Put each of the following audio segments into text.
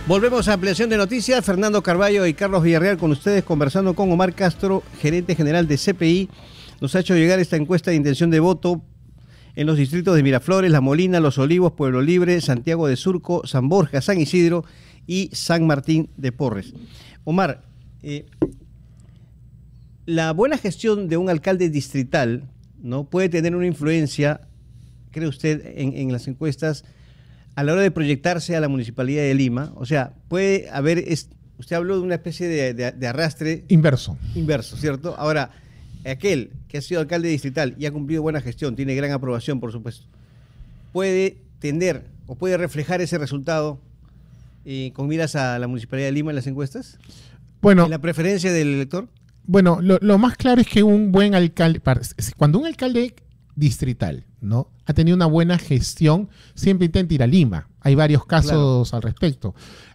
Volvemos a ampliación de noticias. Fernando Carballo y Carlos Villarreal con ustedes, conversando con Omar Castro, gerente general de CPI. Nos ha hecho llegar esta encuesta de intención de voto en los distritos de Miraflores, La Molina, Los Olivos, Pueblo Libre, Santiago de Surco, San Borja, San Isidro y San Martín de Porres. Omar, la buena gestión de un alcalde distrital, ¿no?, puede tener una influencia, ¿cree usted, en las encuestas a la hora de proyectarse a la Municipalidad de Lima? O sea, puede haber, usted habló de una especie de arrastre inverso, ¿cierto? Ahora, aquel que ha sido alcalde distrital y ha cumplido buena gestión, tiene gran aprobación, por supuesto, puede tender o puede reflejar ese resultado con miras a la Municipalidad de Lima en las encuestas. Bueno, ¿En la preferencia del elector? Bueno, lo más claro es que un buen alcalde, cuando un alcalde distrital, ¿no?, ha tenido una buena gestión, siempre intenta ir a Lima. Hay varios casos al respecto.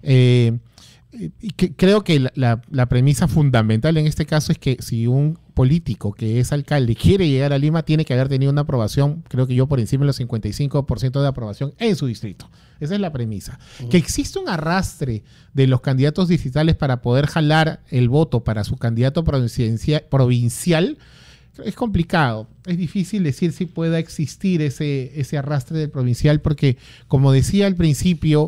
Y creo que la premisa fundamental en este caso es que si un político que es alcalde quiere llegar a Lima, tiene que haber tenido una aprobación, creo que yo por encima de los 55% de aprobación en su distrito. Esa es la premisa. Que existe un arrastre de los candidatos distritales para poder jalar el voto para su candidato provincial es complicado. Es difícil decir si pueda existir ese arrastre del provincial porque, como decía al principio,